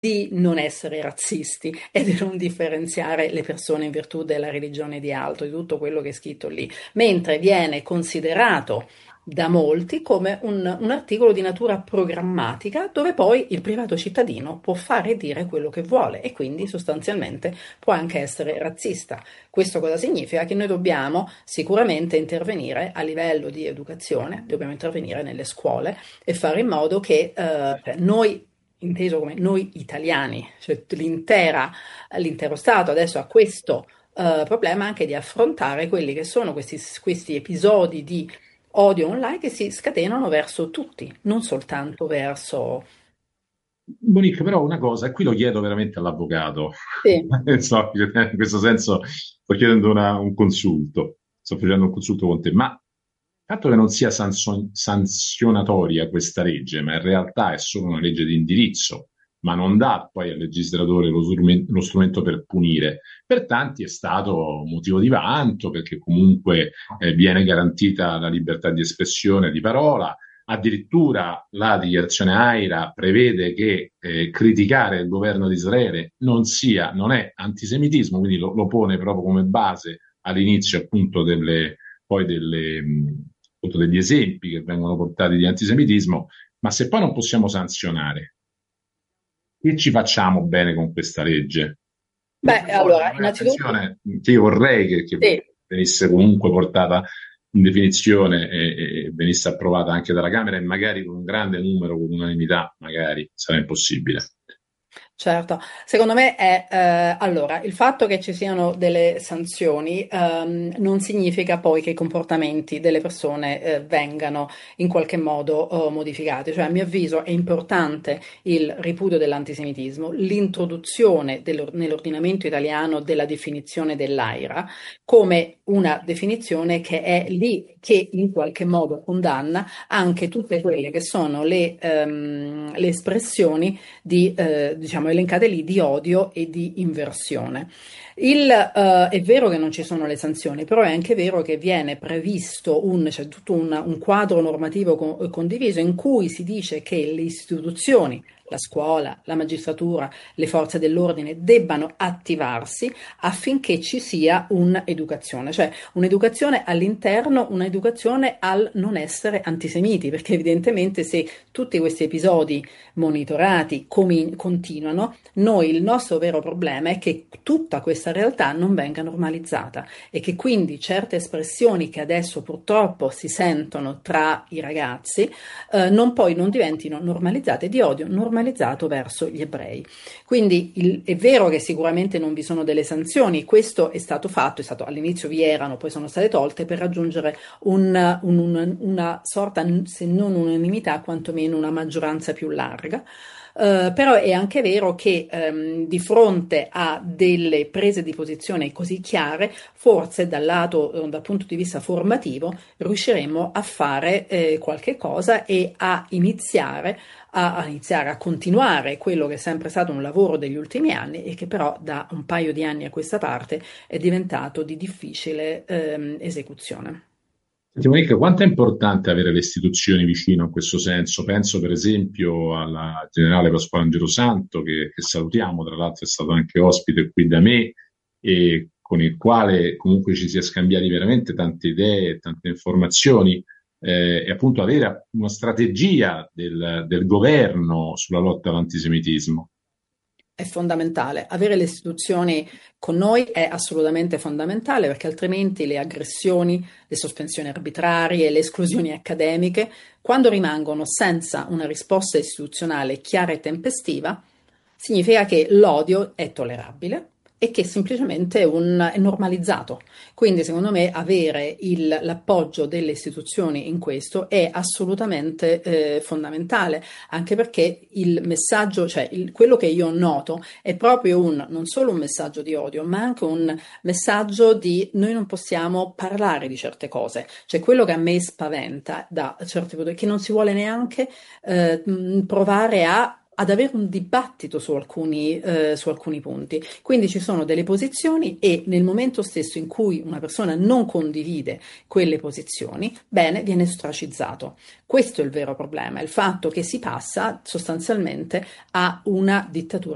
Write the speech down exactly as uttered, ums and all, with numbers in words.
di non essere razzisti e di non differenziare le persone in virtù della religione di altro, di tutto quello che è scritto lì, mentre viene considerato da molti come un, un articolo di natura programmatica dove poi il privato cittadino può fare e dire quello che vuole e quindi sostanzialmente può anche essere razzista. Questo cosa significa? Che noi dobbiamo sicuramente intervenire a livello di educazione, dobbiamo intervenire nelle scuole e fare in modo che eh, noi, inteso come noi italiani, cioè l'intera, l'intero Stato adesso ha questo eh, problema anche di affrontare quelli che sono questi, questi episodi di odio online che si scatenano verso tutti, non soltanto verso... Monique, però una cosa, e qui lo chiedo veramente all'avvocato, Sì. so, in questo senso sto chiedendo una- un consulto, sto facendo un consulto con te, ma il fatto che non sia sanzio- sanzionatoria questa legge, ma in realtà è solo una legge di indirizzo, ma non dà poi al legislatore lo strumento, lo strumento per punire, per tanti è stato motivo di vanto, perché comunque eh, viene garantita la libertà di espressione e di parola. Addirittura la dichiarazione AIRA prevede che eh, criticare il governo di Israele non sia, non è antisemitismo, quindi lo, lo pone proprio come base all'inizio appunto delle, poi delle, mh, appunto degli esempi che vengono portati di antisemitismo, ma se poi non possiamo sanzionare, che ci facciamo bene con questa legge? Beh, Questa cosa, allora, non è innanzitutto, attenzione, che io vorrei che, che sì. venisse comunque portata in definizione e, e venisse approvata anche dalla Camera e magari con un grande numero, con unanimità, magari sarà impossibile. Certo, secondo me è eh, allora il fatto che ci siano delle sanzioni ehm, non significa poi che i comportamenti delle persone eh, vengano in qualche modo eh, modificati. Cioè, a mio avviso è importante il ripudio dell'antisemitismo, l'introduzione dello- nell'ordinamento italiano della definizione dell'AIRA come una definizione che è lì, che in qualche modo condanna anche tutte quelle che sono le, ehm, le espressioni di, eh, diciamo, elencate lì di odio e di inversione. Il, eh, è vero che non ci sono le sanzioni, però è anche vero che viene previsto un, c'è tutto un, un quadro normativo co- condiviso in cui si dice che le istituzioni, la scuola, la magistratura, le forze dell'ordine debbano attivarsi affinché ci sia un'educazione, cioè un'educazione all'interno, un'educazione al non essere antisemiti, perché evidentemente se tutti questi episodi monitorati comi- continuano, noi il nostro vero problema è che tutta questa realtà non venga normalizzata e che quindi certe espressioni che adesso purtroppo si sentono tra i ragazzi eh, non poi non diventino normalizzate di odio normalizzato verso gli ebrei. Quindi il- è vero che sicuramente non vi sono delle sanzioni, questo è stato fatto, è stato, all'inizio vi erano, poi sono state tolte per raggiungere un- un- un- una sorta, se non unanimità, quantomeno una maggioranza più larga. Eh, però è anche vero che ehm, di fronte a delle prese di posizione così chiare, forse dal lato, eh, dal punto di vista formativo, riusciremo a fare eh, qualche cosa e a iniziare a, a iniziare a continuare quello che è sempre stato un lavoro degli ultimi anni e che però da un paio di anni a questa parte è diventato di difficile ehm, esecuzione. Senti, Monica, quanto è importante avere le istituzioni vicino in questo senso? Penso per esempio alla generale Pasquale Angelosanto, che, che salutiamo, tra l'altro è stato anche ospite qui da me e con il quale comunque ci si è scambiati veramente tante idee, tante informazioni, eh, e appunto avere una strategia del, del governo sulla lotta all'antisemitismo. È fondamentale. Avere le istituzioni con noi è assolutamente fondamentale perché altrimenti le aggressioni, le sospensioni arbitrarie, le esclusioni accademiche, quando rimangono senza una risposta istituzionale chiara e tempestiva, significa che l'odio è tollerabile e che semplicemente è, un, è normalizzato. Quindi, secondo me, avere il- l'appoggio delle istituzioni in questo è assolutamente eh, fondamentale, anche perché il messaggio, cioè il- quello che io noto è proprio un, non solo un messaggio di odio, ma anche un messaggio di noi non possiamo parlare di certe cose. Cioè quello che a me spaventa da certi punti è che non si vuole neanche eh, mh, provare a ad avere un dibattito su alcuni, eh, su alcuni punti. Quindi ci sono delle posizioni e nel momento stesso in cui una persona non condivide quelle posizioni, bene, viene ostracizzato. Questo è il vero problema, il fatto che si passa sostanzialmente a una dittatura